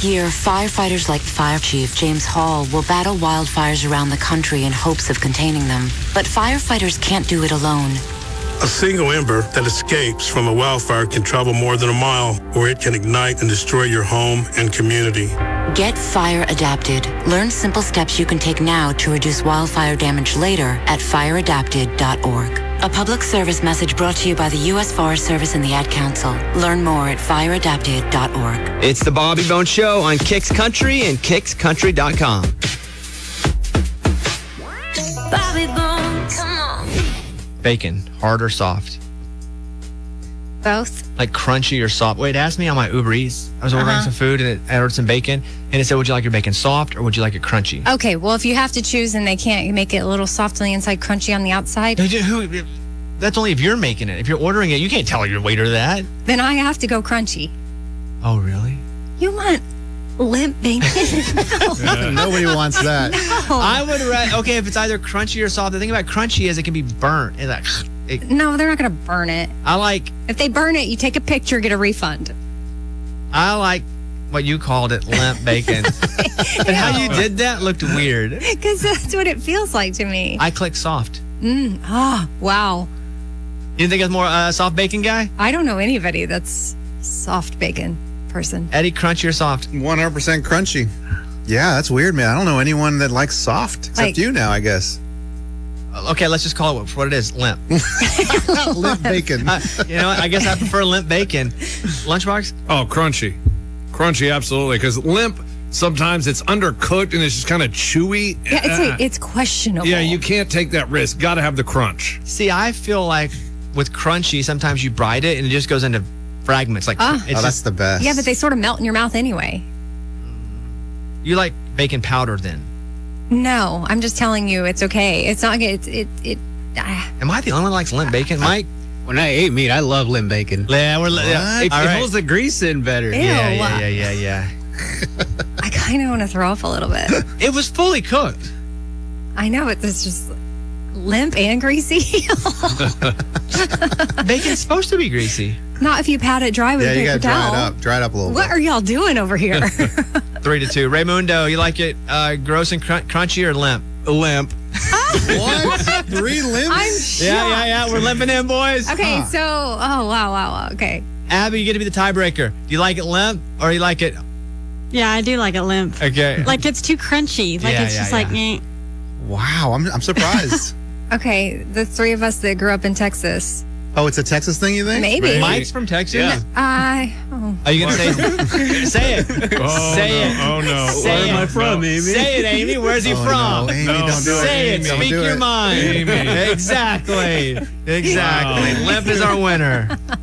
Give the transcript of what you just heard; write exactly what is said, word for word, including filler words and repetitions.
This year, firefighters like Fire Chief James Hall will battle wildfires around the country in hopes of containing them. But firefighters can't do it alone. A single ember that escapes from a wildfire can travel more than a mile, or it can ignite and destroy your home and community. Get fire adapted. Learn simple steps you can take now to reduce wildfire damage later at fire adapted dot org. A public service message brought to you by the U S Forest Service and the Ad Council. Learn more at fire adapted dot org. It's the Bobby Bones Show on Kicks Country and kicks country dot com. Bobby Bones, come on. Bacon, hard or soft? Both. Like crunchy or soft? Wait, ask me on my Uber Eats. I was ordering Uh-huh. some food and it, I ordered some bacon, and it said, would you like your bacon soft or would you like it crunchy? Okay, well, if you have to choose and they can't make it a little soft on the inside, crunchy on the outside, Who? That's only if you're making it. If you're ordering it, you can't tell your waiter that. then I have to go crunchy. Oh, really? You want limp bacon? Yeah, nobody wants that. No. I would rather, okay, if it's either crunchy or soft. The thing about crunchy is it can be burnt. It's like, it, No, they're not going to burn it. I like, If they burn it, you take a picture, get a refund. I like what you called it, limp bacon. And how you did that looked weird. Because that's what it feels like to me. I clicked soft. Mm, ah, wow. You think it's more uh, soft bacon guy? I don't know anybody that's soft bacon person. Eddie, crunchy or soft? one hundred percent crunchy. Yeah, that's weird, man. I don't know anyone that likes soft except Like- you now, I guess. Okay, let's just call it for what it is, limp. Limp bacon. Uh, you know what? I guess I prefer limp bacon. Lunchbox? Oh, crunchy. Crunchy, absolutely. Because limp, sometimes it's undercooked and it's just kind of chewy. Yeah, it's Uh, like, it's questionable. yeah, you can't take that risk. Got to have the crunch. See, I feel like with crunchy, sometimes you bride it and it just goes into fragments. Like Ah. it's Oh, that's just, the best. Yeah, but they sort of melt in your mouth anyway. you like bacon powder then. No, I'm just telling you, it's okay. It's not. It's it it. Ah. Am I the only one that likes limp bacon? Mike? When I ate meat, I love limp bacon. Yeah, we're yeah. It, All it right. holds the grease in better. Ew. Yeah, yeah, yeah, yeah, yeah. I kind of want to throw up a little bit. It was fully cooked. I know it's just limp and greasy. Bacon's supposed to be greasy. Not if you pat it dry with Yeah, a you paper got to dry towel. it up. Dry it up a little What bit. are y'all doing over here? Three to two. Raymundo, you like it uh, gross and crun- crunchy or limp? Limp. What? Three limps? I'm shocked. Yeah, yeah, yeah. We're limping in, boys. Okay, Huh. so oh wow, wow, wow. Okay, Abby, you get to be the tiebreaker. Do you like it limp or you like it? Yeah, I do like it limp. Okay. Like it's too crunchy. Like Yeah, it's yeah, just yeah. like, eh. Wow, I'm, I'm surprised. okay. The three of us that grew up in Texas, Oh, it's a Texas thing, you think? maybe. Mike's from Texas? Yeah. I oh, Are you going to say Say it. Oh, Say no. it. Oh, no. Say Where it. am I from, Amy? Say it, Amy. Where's he Oh, from? no. Amy, No, don't do it. Say it. Amy. Speak Don't do your it. mind. Amy. Exactly. Exactly. Wow. Limp is our winner.